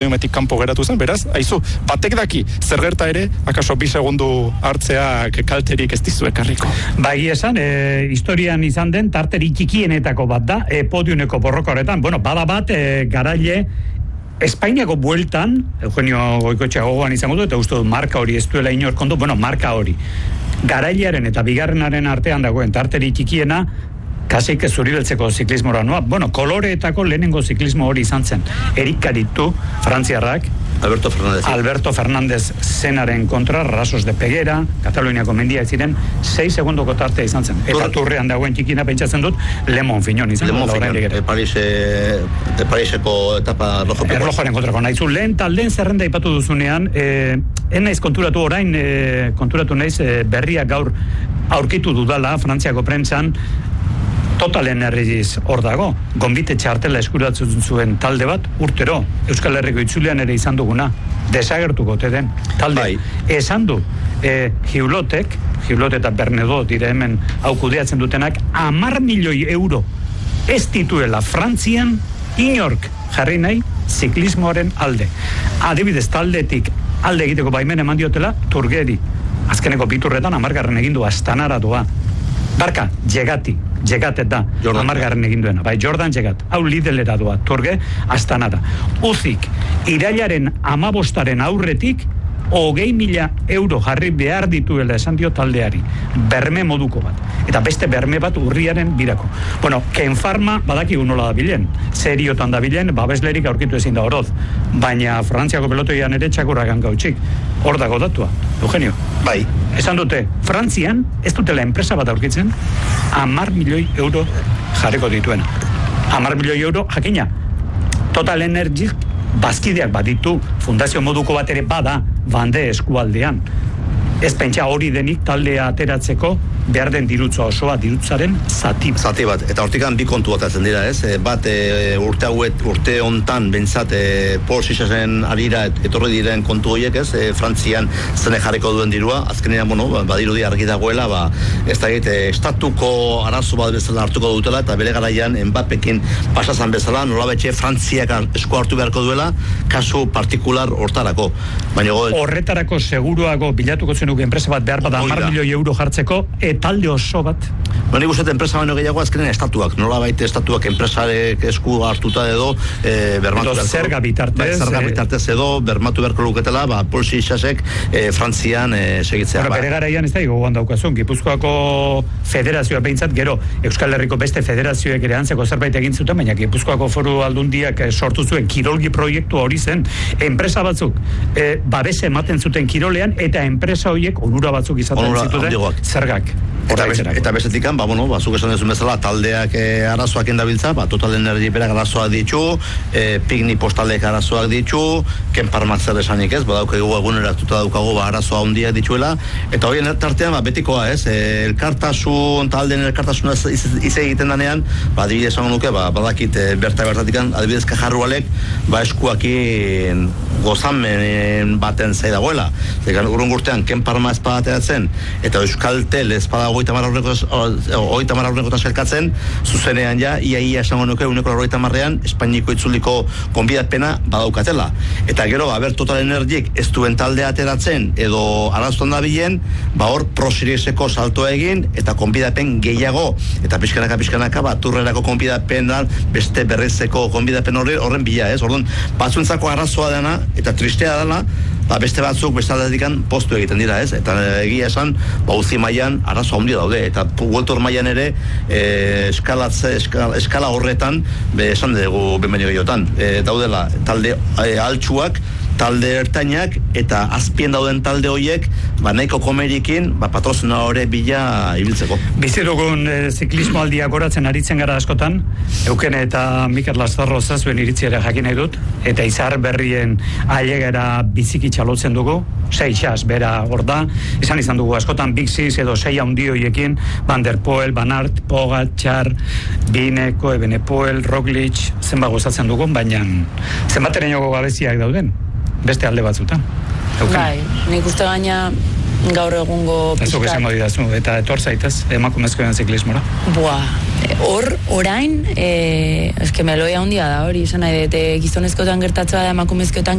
podiometik kanpo geratu zen, beraz, aizu, batek daki, zer gerta ere, akaso 2 segundu hartzeak kalterik ez dizu ekarriko. Bai, esan, historian izan den tarteri txikienetako bat da, podiumeko borroka horretan, bueno, bada bat, garaile, Espainiako bueltan, Eugenio Goikoetxea gogoan izango du, eta uste dut marka hori ez duela inor kontu, bueno, marka hori. Garailearen eta bigarrenaren artean dagoen tarteri txikiena, kasik zuribeltzeko ziklismora noa. Bueno, koloreetako lehenengo ziklismo hori izan zen. Erik Karitu, frantziarrak, Alberto Fernández zenaren kontra, Rasos de Peguera, Kataluniako mendiak ziren, 6 segundoko tartea izan zen. Eta turrean dagoen txikina pentsatzen dut, Lemon Fignon izan. Lemon Fignon, Pariseko etapa erlojoaren kontrako. Naizu, lehen taldeen zerrenda ipatu duzunean, naiz konturatu orain, konturatu naiz berriak gaur aurkitu dudala, Frantziako prentsan, Total Energies hor dago, gonbite txartela eskuratzen zuen talde bat, urtero, Euskal Herriko itzulean ere izan duguna, desagertuko te den talde. Bai. Esan du, Giulot eta Bernedo dire hemen aukudeatzen dutenak, 10 milioi euro ez dituela Frantzian inork jarri nahi ziklismoaren alde. Adibidez, taldetik alde egiteko baimen eman diotela Turgeri. Azkeneko biturretan 10. egin du Astanara doa. Barka, Jegat da, 10. egin duena. Bai, Jordan Jegat, hau Lidelera doa, Turge, Astanara. Uzik, irailaren 15 aurretik, 20.000 euro jarri behar dituela esan dio taldeari. Berme moduko bat. Eta beste berme bat urriaren birako. Bueno, Ken Pharma badakigu nola da bilen. Seriotan da bilen, babeslerik aurkitu ezin da oroz. Baina Frantziako pelotoian ere txakurragan gautxik. Hor dago datua. Eugenio. Bai. Esan dute, Frantzian ez dutela enpresa bat aurkitzen, 10 milioi euro jarriko dituena. 10 milioi euro, jakina, Total Energies bazkideak baditu, fundazio moduko bat ere bada, bande eskualdean. Ez pentsa hori denik taldea ateratzeko behar den dirutza osoa, dirutzaren zati bat. Eta hortikan bi kontu atatzen dira, ez? Bat urte hontan bentsat Paul Sisasen arira etorri diren kontu horiek, ez? Frantzian zene jarriko duen dirua, azkenean, bueno, badirudi argi dagoela, ez da estatuko arazo bat bezala hartuko dutela, eta bere garaian Mbappekin pasazan bezala, nolabetxe Frantziak esku hartu beharko duela, kasu partikular hortarako. Horretarako seguruago bilatuko zenuke enpresa bat behar bada 10 milioi euro jartzeko, talde oso bat. Nik uste enpresa baino gehiago azkenen estatuak, nola baita estatuak enpresarek esku hartuta edo bermatu beharko. Zerga bitartez edo bermatu beharko luketela, Paul Sisasek Frantzian segitzea. Bere garaian ez da gogoan daukazun, Gipuzkoako federazioa behintzat, gero Euskal Herriko beste federazioek ere antzeko zerbait egin zuten, baina Gipuzkoako foru aldundiak sortu zuen kirolgi proiektu hori zen, enpresa batzuk babese ematen zuten kirolean, eta enpresa horiek onura batzuk izaten zituten zergak. Eta bestetikan, zuk esan dezun bezala, taldeak arazoak endabiltza, Total Energy berak arazoak ditu, Picnic Postalek arazoak ditu, Ken Pharma zer esanik ez, badaukagu eguneratuta daukagu arazoa handiak dituela, eta horien tartean betikoa ez, elkartasun, taldeen elkartasuna iz egiten danean, adibidez esango nuke, badakit bertatikan, adibidez Kajarrualek, eskuakin gozamen baten zei dagoela. Urrun gurtean, Ken Pharma espadatatzen, eta Euskaltel espada 30 aurreko elkatzen, zuzenean ia esango nuke, 90ean, Espainiko itzuliko konbidatpena badaukatela. Eta gero, Total Energiek ez duen taldea ateratzen, edo araztuan da bilen, hor prosirieseko saltoa egin, eta konbidapen gehiago, eta pixkanaka, turrerako konbidapen beste berrezeko konbidapen horren bila, ez? Orduan, batzuentzako arazoa dena, eta tristea dela, beste batzuk bestaldean postu egiten dira, ez? Eta egia esan, uzi mailan arazo handia daude, eta World mailan ere eskala horretan esan dugu benbeni gehiotan daudela talde altsuak, talde ertainak, eta azpien dauden talde horiek nahiko komerikin patrozena hori bila ibiltzeko. Bizidugun ziklismo aldiak goratzen aritzen gara askotan, Eukene eta Mikel Lazarro zazuen iritziera jakin nahi dut, eta Izar Berrien ailegera biziki txalotzen dugu, 6 bera hor da, izan dugu askotan Big Six edo 6 handi horiekin, Van der Poel, Van Aert, Pogačar, Bineko, Ebenepoel, Roglic, zenbat gozatzen dugu, baina zenbaterainoko gabeziak dauden, beste alde batzutan. Bai, nik uste gaina gaur egungo pixkat. Ezuk esango didazu, eta etor zaitez emakumezkoen ziklismora? Orain, eske meloia handia da hori, esan nahi, gizonezkoetan gertatzea da emakumezkoetan